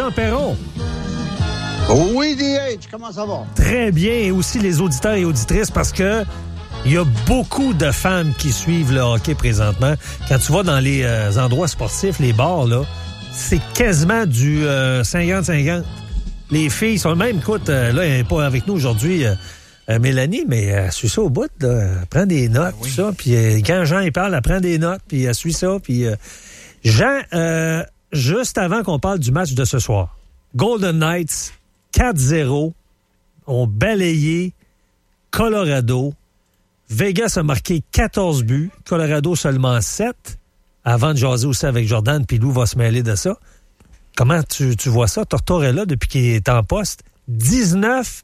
Jean Perron. Oui, DH, comment ça va? Très bien, et aussi les auditeurs et auditrices, parce que il y a beaucoup de femmes qui suivent le hockey présentement. Quand tu vas dans les endroits sportifs, les bars, là, c'est quasiment du 50-50. Les filles sont même, écoute, là, elle n'est pas avec nous aujourd'hui, Mélanie, mais elle suit ça au bout, là. Elle prend des notes, tout ça, puis quand Jean il parle, elle prend des notes, puis elle suit ça, puis Jean, juste avant qu'on parle du match de ce soir, Golden Knights 4-0 ont balayé Colorado. Vegas a marqué 14 buts, Colorado seulement 7, avant de jaser aussi avec Jordan, puis Lou va se mêler de ça. Comment tu vois ça? Tortorella, depuis qu'il est en poste, 19-4-1.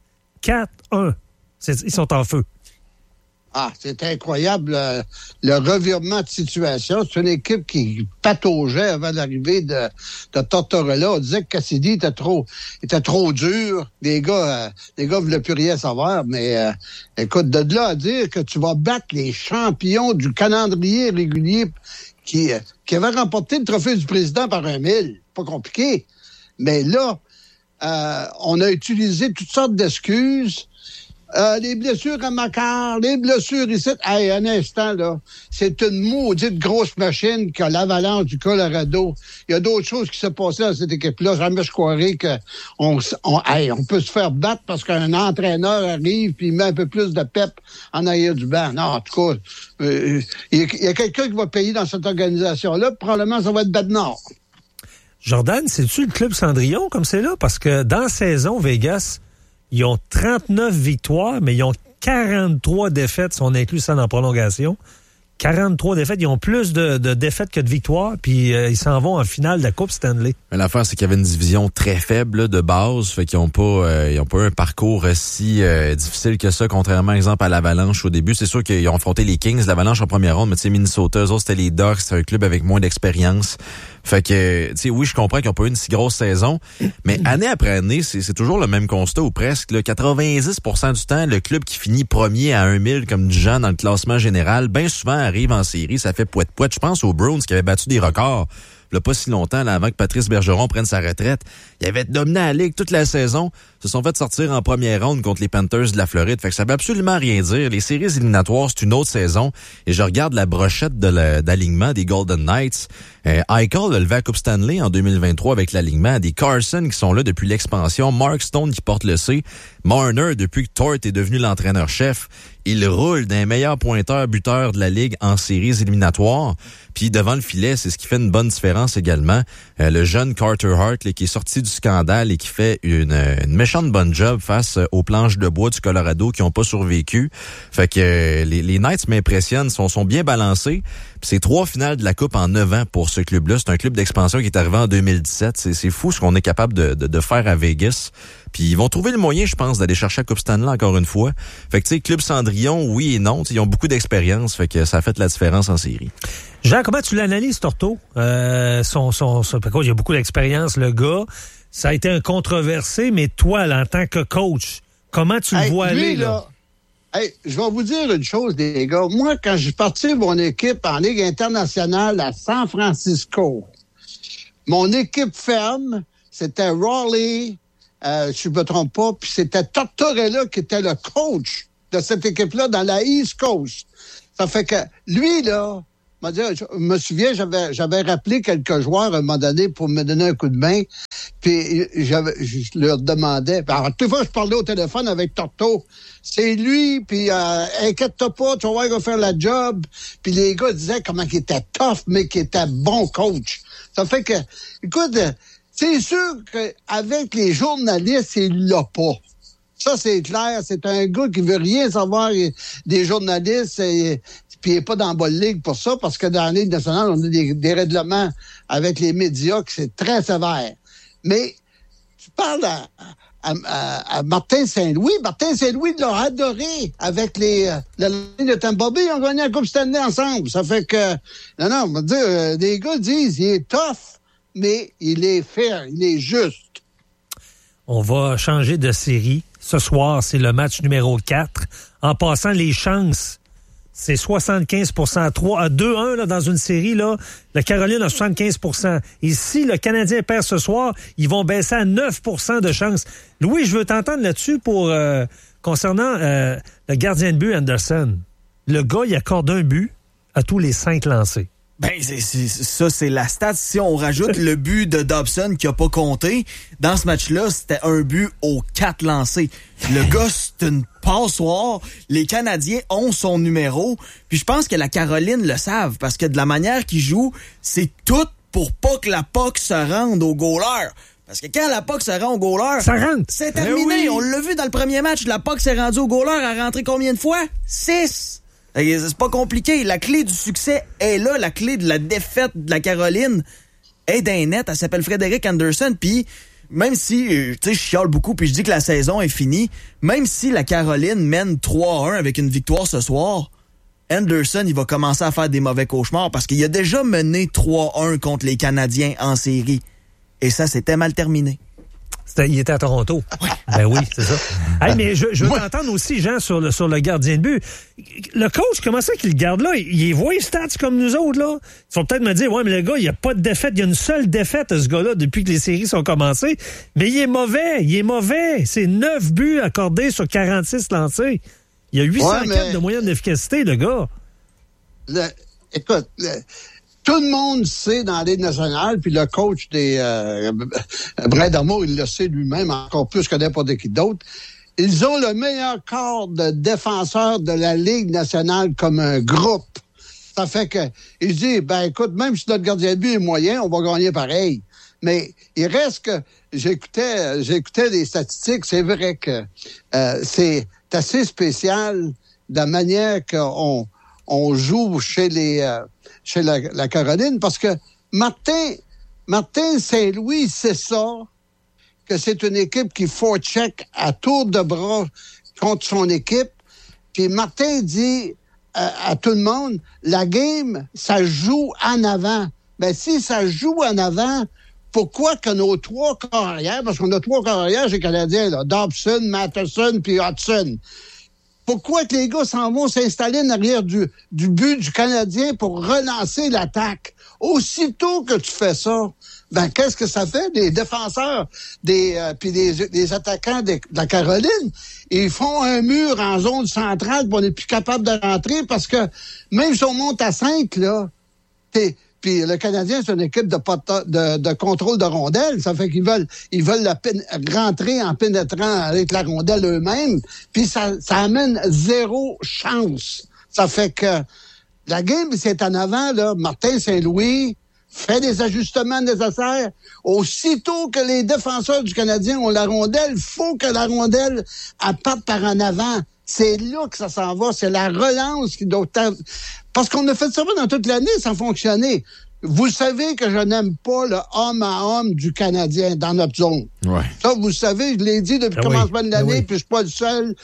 Ils sont en feu. Ah, c'est incroyable, le revirement de situation. C'est une équipe qui pataugeait avant l'arrivée de Tortorella. On disait que Cassidy était trop dur. Les gars voulaient plus rien savoir. Mais écoute, de là à dire que tu vas battre les champions du calendrier régulier qui avaient remporté le trophée du président par 1-0. Pas compliqué. Mais là, on a utilisé toutes sortes d'excuses. Les blessures à Makar, les blessures ici. Hey, un instant, là. C'est une maudite grosse machine qu'a l'Avalanche du Colorado. Il y a d'autres choses qui se passaient dans cette équipe-là. Jamais je croirais qu'on peut se faire battre parce qu'un entraîneur arrive puis il met un peu plus de pep en arrière du banc. Non, en tout cas, il y a quelqu'un qui va payer dans cette organisation-là. Probablement, ça va être Bednar. Jordan, c'est-tu le club Cendrillon comme c'est là? Parce que dans la saison, Vegas, ils ont 39 victoires, mais ils ont 43 défaites, si on inclut ça dans la prolongation. 43 défaites. Ils ont plus de défaites que de victoires, puis ils s'en vont en finale de la Coupe Stanley. Mais l'affaire, c'est qu'il y avait une division très faible là, de base, fait qu'ils n'ont pas eu un parcours si difficile que ça, contrairement, exemple, à l'Avalanche au début. C'est sûr qu'ils ont affronté les Kings, l'Avalanche en première ronde, mais tu sais, Minnesota, eux autres, c'était les Ducks, c'était un club avec moins d'expérience. Fait que, tu sais, oui, je comprends qu'ils n'ont pas eu une si grosse saison, mais année après année, c'est toujours le même constat, ou presque. Là, 90% du temps, le club qui finit premier à 1000 comme du genre dans le classement général, bien souvent arrive en série, ça fait poète-poète. Je pense aux Bruins qui avaient battu des records il n'y a pas si longtemps, là, avant que Patrice Bergeron prenne sa retraite. Il avait dominé la Ligue toute la saison, se sont fait sortir en première ronde contre les Panthers de la Floride. Fait que ça veut absolument rien dire. Les séries éliminatoires, c'est une autre saison. Et je regarde la brochette d'alignement des Golden Knights. Eichel a levé la Coupe Stanley en 2023 avec l'alignement. Des Carson qui sont là depuis l'expansion. Mark Stone qui porte le C. Marner depuis que Tort est devenu l'entraîneur-chef. Il roule d'un meilleur pointeur-buteur de la Ligue en séries éliminatoires. Puis devant le filet, c'est ce qui fait une bonne différence également. Le jeune Carter Hart là, qui est sorti du scandale et qui fait une méchante bonne job face aux planches de bois du Colorado qui n'ont pas survécu. Fait que les Knights m'impressionnent, sont bien balancés. Puis c'est 3 finales de la Coupe en 9 ans pour ce club-là. C'est un club d'expansion qui est arrivé en 2017. C'est fou ce qu'on est capable de faire à Vegas. Puis ils vont trouver le moyen, je pense, d'aller chercher la Coupe Stanley encore une fois. Fait que tu sais, Club Cendrillon, oui et non. Ils ont beaucoup d'expérience, fait que ça a fait la différence en série. Jean, comment tu l'analyses, Torto? Il y a beaucoup d'expérience, le gars. Ça a été un controversé, mais toi, là, en tant que coach, comment tu le vois aller, là? Hey, je vais vous dire une chose, les gars. Moi, quand j'ai parti mon équipe en Ligue internationale à San Francisco, mon équipe ferme, c'était Raleigh, si je ne me trompe pas, puis c'était Tortorella qui était le coach de cette équipe-là dans la East Coast. Ça fait que lui, là, je me souviens, j'avais rappelé quelques joueurs à un moment donné pour me donner un coup de main, puis je leur demandais, alors toutes les fois que je parlais au téléphone avec Torto, c'est lui, puis inquiète-toi pas, tu vas voir, il va faire la job, puis les gars disaient comment il était tough, mais qu'il était bon coach. Ça fait que, écoute, c'est sûr qu'avec les journalistes, il l'a pas. Ça, c'est clair. C'est un gars qui veut rien savoir des journalistes, puis il n'est pas dans la bonne ligue pour ça, parce que dans la Ligue nationale, on a des règlements avec les médias qui c'est très sévère. Mais tu parles à Martin Saint-Louis. Martin Saint-Louis l'a adoré avec la ligne de Tampa Bay. Ils ont gagné la Coupe Stanley ensemble. Ça fait que, non, on va dire, les gars disent, il est tough, mais il est fair, il est juste. On va changer de série. Ce soir, c'est le match numéro 4. En passant, les chances c'est 75%. 2-1 là, dans une série, là, la Caroline a 75%. Et si le Canadien perd ce soir, ils vont baisser à 9% de chance. Louis, je veux t'entendre là-dessus pour concernant le gardien de but, Anderson. Le gars, il accorde un but à tous les 5 lancés. Ben, c'est la stat. Si on rajoute le but de Dobson qui a pas compté, dans ce match-là, c'était un but aux 4 lancés. Le gars, c'est une passoire. Les Canadiens ont son numéro. Puis je pense que la Caroline le savent parce que de la manière qu'ils jouent, c'est tout pour pas que la puck se rende au goaler. Parce que quand la puck se rend au goaler, ça rentre. C'est terminé. Oui. On l'a vu dans le premier match. La puck s'est rendue au goaler. Elle a rentré combien de fois? 6. C'est pas compliqué. La clé du succès est là. La clé de la défaite de la Caroline est d'un net. Elle s'appelle Frédéric Anderson. Puis même si, tu sais, je chiale beaucoup puis je dis que la saison est finie, même si la Caroline mène 3-1 avec une victoire ce soir, Anderson, il va commencer à faire des mauvais cauchemars parce qu'il a déjà mené 3-1 contre les Canadiens en série. Et ça, c'était mal terminé. Il était à Toronto. Ouais. Ben oui, c'est ça. Hey, mais je veux t'entendre aussi, Jean, sur le gardien de but. Le coach, comment ça qu'il le garde là? Il voit les stats comme nous autres, là. Ils vont peut-être me dire, ouais, mais le gars, il n'y a pas de défaite. Il y a une seule défaite, ce gars-là, depuis que les séries sont commencées. Mais il est mauvais. C'est 9 buts accordés sur 46 lancés. Il y a 804 de moyenne d'efficacité, le gars. Écoute, tout le monde sait dans la Ligue nationale, puis le coach des Brindamour, il le sait lui-même encore plus que n'importe qui d'autre. Ils ont le meilleur corps de défenseurs de la Ligue nationale comme un groupe. Ça fait que il dit, ben écoute, même si notre gardien de but est moyen, on va gagner pareil. Mais il reste que j'écoutais les statistiques, c'est vrai que c'est assez spécial de la manière qu'on joue chez la Caroline, parce que Martin Saint-Louis, c'est ça, que c'est une équipe qui forecheck à tour de bras contre son équipe. Puis Martin dit à tout le monde, la game, ça joue en avant. Ben si ça joue en avant, pourquoi que nos 3 corps arrière, parce qu'on a 3 corps arrière chez les Canadiens, là, Dobson, Matheson puis Hudson. Pourquoi que les gars s'en vont s'installer en arrière du but du Canadien pour relancer l'attaque? Aussitôt que tu fais ça, ben qu'est-ce que ça fait? Des défenseurs, puis des attaquants de la Caroline, ils font un mur en zone centrale, puis on n'est plus capable de rentrer parce que même si on monte à 5, là, puis le Canadien, c'est une équipe de contrôle de rondelle. Ça fait qu'ils veulent rentrer en pénétrant avec la rondelle eux-mêmes. Puis ça amène 0 chance. Ça fait que la game, c'est en avant, là. Martin Saint-Louis fait des ajustements nécessaires. Aussitôt que les défenseurs du Canadien ont la rondelle, il faut que la rondelle parte par en avant. C'est là que ça s'en va. C'est la relance qui doit être... Parce qu'on a fait ça dans toute l'année sans fonctionner. Vous savez que je n'aime pas le homme à homme du Canadien dans notre zone. Ouais. Ça, vous savez, je l'ai dit depuis le commencement de l'année, puis je suis pas le seul.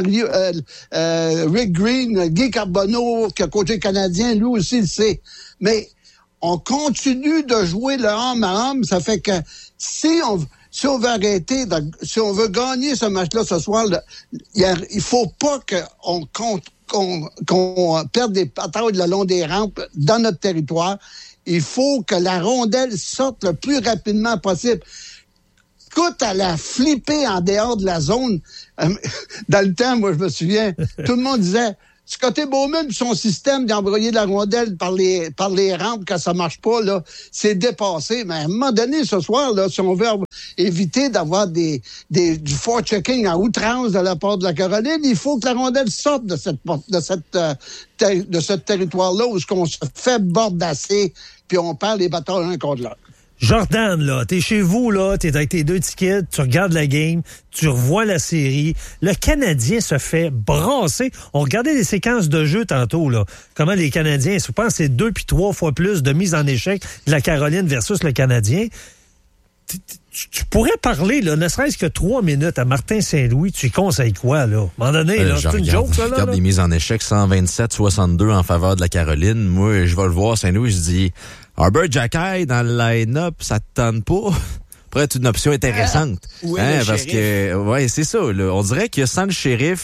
Rick Green, Guy Carbonneau, qui a coaché le Canadien, lui aussi le sait. Mais on continue de jouer le homme à homme. Ça fait que si on veut arrêter, si on veut gagner ce match-là ce soir, il faut pas qu'on perde des batailles le long des rampes dans notre territoire. Il faut que la rondelle sorte le plus rapidement possible. Quitte à la flipper en dehors de la zone. Dans le temps, moi, je me souviens, tout le monde disait, Scotty Bowman, son système d'embroyer de la rondelle par les rampes quand ça marche pas, là, c'est dépassé. Mais à un moment donné, ce soir, là, si on veut éviter d'avoir du forechecking à outrance de la part de la Caroline, il faut que la rondelle sorte de ce territoire-là où on se fait bordasser puis on perd les batailles l'un contre l'autre. Jordan, là, t'es chez vous, là, t'es avec tes 2 tickets, tu regardes la game, tu revois la série. Le Canadien se fait brasser. On regardait les séquences de jeu tantôt, là. Comment les Canadiens, je pense que c'est 2 puis 3 fois plus de mise en échec de la Caroline versus le Canadien. Tu pourrais parler, là, ne serait-ce que 3 minutes à Martin Saint-Louis, tu lui conseilles quoi, là? À un moment donné, là, c'est une joke, ça, là? Je regarde les mises en échec 127-62 en faveur de la Caroline. Moi, je vais le voir, Saint-Louis, je dis, Herbert Jackay dans le line-up, ça te tente pas? Pourrait être une option intéressante. Oui, parce que, ouais, c'est ça, là. On dirait que sans le shérif,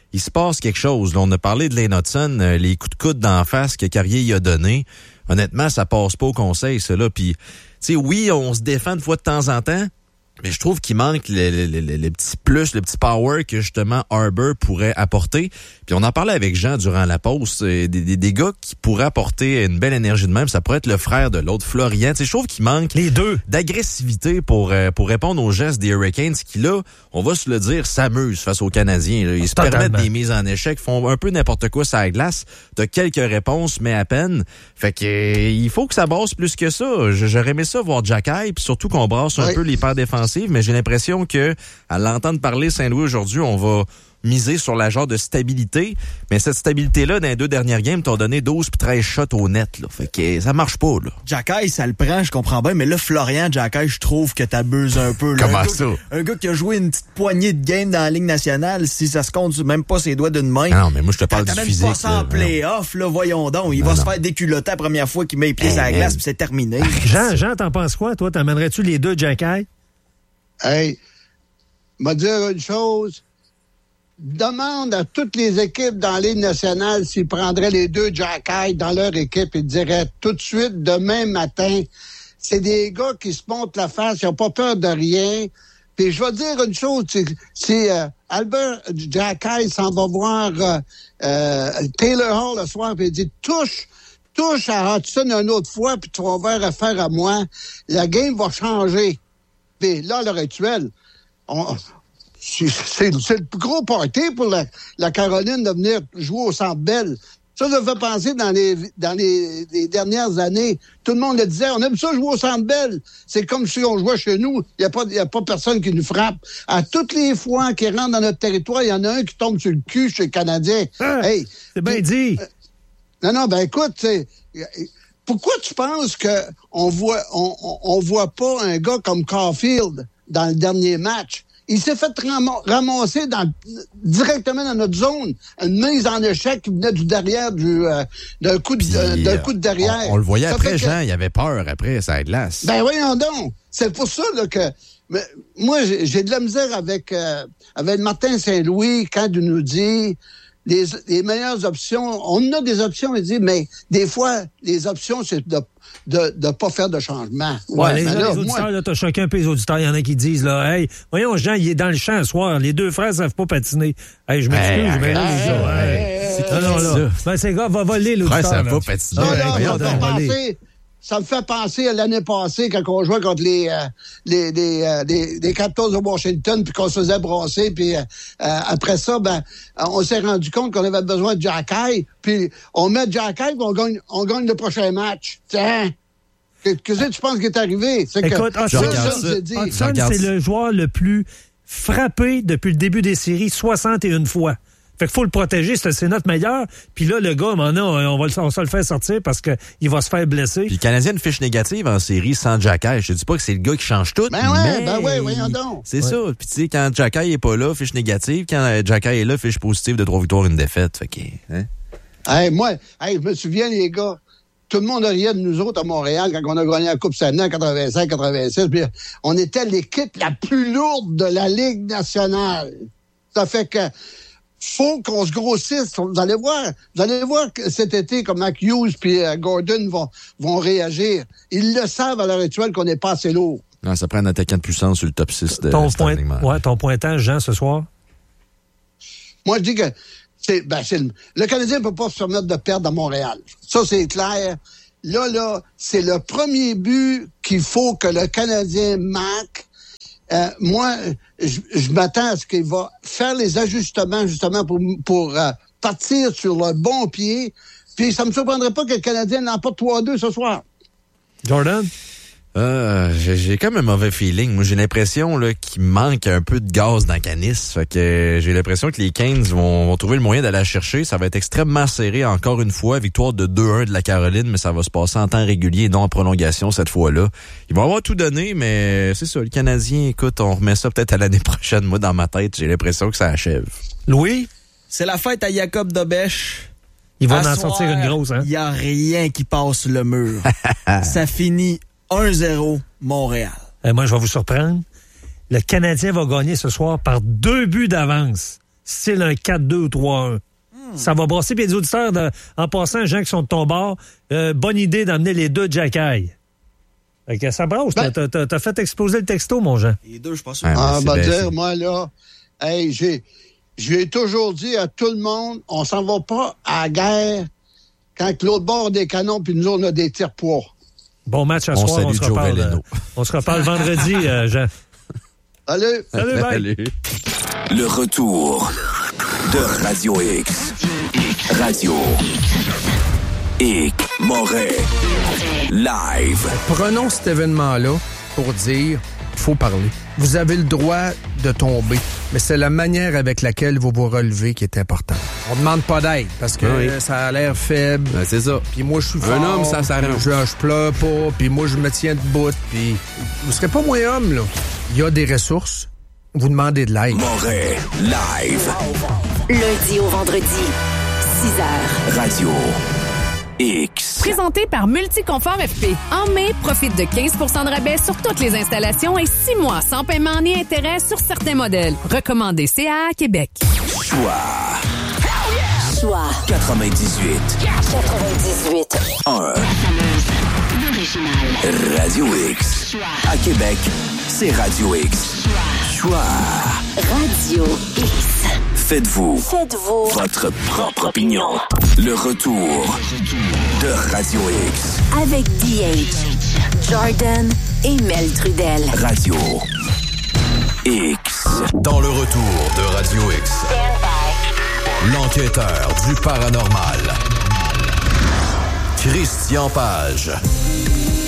il se passe quelque chose. Là, on a parlé de Lane Hudson, les coups de coude d'en face que Carrier y a donné. Honnêtement, ça passe pas au conseil, ça là. Puis, tu sais, oui, on se défend de fois de temps en temps, mais je trouve qu'il manque le petit plus, le petit power que justement Harbour pourrait apporter. Puis on en parlait avec Jean durant la pause, des gars qui pourraient apporter une belle énergie de même. Ça pourrait être le frère de l'autre, Florian. Tu sais, je trouve qu'il manque les deux d'agressivité pour répondre aux gestes des Hurricanes qui, là, on va se le dire, s'amusent face aux Canadiens. Là. Ils se permettent des mises en échec, font un peu n'importe quoi sur la glace. T'as quelques réponses, mais à peine. Fait que il faut que ça brasse plus que ça. J'aurais aimé ça voir Jacky, puis surtout qu'on brasse un peu les paires défensives, mais j'ai l'impression que à l'entendre parler Saint-Louis aujourd'hui, on va miser sur la genre de stabilité. Mais cette stabilité-là, dans les 2 dernières games, t'as donné 12 puis 13 shots au net. Là. Fait que ça marche pas. Là. Jacky, ça le prend, je comprends bien. Mais là, Florian, Jacky, je trouve que t'abuses un peu. Là. Comment ça? Un gars qui a joué une petite poignée de games dans la Ligue nationale, si ça se compte même pas ses doigts d'une main. Non, mais moi, je te parle du physique. Pas ça en play-off, là, voyons donc. Il va se faire déculotter la première fois qu'il met les pieds sur la glace puis c'est terminé. Jean, t'en penses quoi, toi? T'emmènerais-tu les deux Jacky? Hey, m'a dire une chose. Demande à toutes les équipes dans la Ligue nationale s'ils prendraient les deux Jacky dans leur équipe et diraient tout de suite, demain matin, c'est des gars qui se montent la face, ils n'ont pas peur de rien. Puis je vais dire une chose, si Albert Jacky s'en va voir Taylor Hall le soir et il dit touche à Hudson une autre fois puis tu vas avoir affaire à moi, la game va changer. Puis là, à l'heure actuelle, c'est le plus gros party pour la Caroline de venir jouer au Centre Bell. Ça fait penser dans les dernières années. Tout le monde le disait, on aime ça jouer au Centre Bell. C'est comme si on jouait chez nous. Il n'y a pas personne qui nous frappe. À toutes les fois qu'ils rentrent dans notre territoire, il y en a un qui tombe sur le cul chez les Canadiens. Ah, hey, c'est bien dit. Non, ben écoute, pourquoi tu penses qu'on voit pas un gars comme Caulfield dans le dernier match? Il s'est fait ramasser directement dans notre zone. Une mise en échec qui venait du derrière, d'un coup de derrière. On le voyait ça après, Jean, il avait peur après, ça glace. Ben voyons donc. C'est pour ça là, que moi, j'ai de la misère avec Martin Saint-Louis quand il nous dit les meilleures options. On a des options, il dit, mais des fois, les options, c'est de pas faire de changement. Ouais, les auditeurs, là, t'as chacun peu les auditeurs. Il y en a qui disent, là, hey, voyons, Jean, il est dans le champ ce soir. Les deux frères savent pas patiner. Hey, je m'excuse, mais là, les gars, c'est non, là. Ben, ces gars, va voler l'auditeur. Ça va pas patiner. Ça me fait penser à l'année passée quand on jouait contre les Capitals de Washington puis qu'on se faisait brasser puis après ça on s'est rendu compte qu'on avait besoin de Jacky puis on met Jacky puis on gagne le prochain match. Tiens. Qu'est-ce que tu penses qui est arrivé? C'est écoute, Hudson, c'est le joueur le plus frappé depuis le début des séries 61 fois. Fait qu'il faut le protéger, c'est notre meilleur. Puis là, le gars, maintenant, on se le faire sortir parce que il va se faire blesser. Puis le Canadien a une fiche négative en série sans Jacky. Je te dis pas que c'est le gars qui change tout. Ben ouais, voyons donc. C'est ça. Puis tu sais, quand Jacky est pas là, fiche négative. Quand Jacky est là, fiche positive de 3 victoires, 1 défaite. Fait que, hein? Je me souviens, les gars, tout le monde riait de nous autres à Montréal quand on a gagné la Coupe Stanley en 85-86. Puis on était l'équipe la plus lourde de la Ligue nationale. Ça fait que faut qu'on se grossisse. Vous allez voir que cet été, comme Mac Hughes puis Gordon vont réagir. Ils le savent à l'heure actuelle qu'on n'est pas assez lourd. Non, ça prend un attaquant de puissance sur le top 6 de ton pointage, Jean, ce soir? Moi, je dis que le Canadien ne peut pas se permettre de perdre à Montréal. Ça, c'est clair. Là, c'est le premier but qu'il faut que le Canadien marque. Moi, je m'attends à ce qu'il va faire les ajustements justement pour partir sur le bon pied. Puis ça me surprendrait pas que le Canadien l'emporte 3-2 ce soir. Jordan? J'ai comme un mauvais feeling. Moi, j'ai l'impression là qu'il manque un peu de gaz dans la canisse. Fait que j'ai l'impression que les Canes vont trouver le moyen d'aller la chercher. Ça va être extrêmement serré encore une fois. Victoire de 2-1 de la Caroline, mais ça va se passer en temps régulier et non en prolongation cette fois-là. Ils vont avoir tout donné, mais c'est ça. Le Canadien, écoute, on remet ça peut-être à l'année prochaine. Moi, dans ma tête, j'ai l'impression que ça achève. Louis? C'est la fête à Jacob Dobèche. Il va en sortir une grosse, hein? Il n'y a rien qui passe le mur. Ça finit 1-0 Montréal. Moi, je vais vous surprendre. Le Canadien va gagner ce soir par 2 buts d'avance. style un 4-2 ou 3-1. Ça va brasser. Puis les auditeurs, en passant, gens qui sont de ton bord, bonne idée d'amener les deux Jack-Eye. Fait que ça brasse. T'as fait exploser le texto, mon Jean. Les deux, je pense. Moi, là, hey, j'ai toujours dit à tout le monde, on s'en va pas à la guerre quand l'autre bord a des canons puis nous, on a des tire-poids. Bon match à soir, on se reparle. On se reparle vendredi, Jean. Salut. Salut, bye. Salut. Le retour de Radio X. Radio X. Moret. Live. Prenons cet événement-là pour dire qu'il faut parler. Vous avez le droit de tomber, mais c'est la manière avec laquelle vous vous relevez qui est importante. On demande pas d'aide parce que ça a l'air faible. Ben, c'est ça. Puis moi, je suis fort. Un homme, ça s'arrange. Je pleure pas, puis moi, je me tiens debout. Puis vous serez pas moins homme, là. Il y a des ressources. Vous demandez de l'aide. Moret. Live. Lundi au vendredi, 6h. Radio X. Présenté par Multiconfort FP. En mai, profite de 15 de rabais sur toutes les installations et 6 mois sans paiement ni intérêt sur certains modèles. Recommandé CAA Québec. Choix 98. 1. Radio X. À Québec, c'est Radio X. Choix. Radio X. Faites-vous votre propre opinion. Le retour de Radio X. Avec DH, Jordan et Mel Trudel. Radio X. Dans le retour de Radio X. L'enquêteur du paranormal. Christian Page.